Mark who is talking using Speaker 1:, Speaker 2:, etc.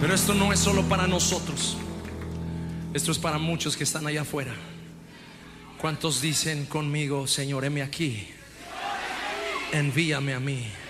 Speaker 1: Pero esto no es solo para nosotros, esto es para muchos que están allá afuera. ¿Cuántos dicen conmigo: Señor, heme aquí, envíame a mí?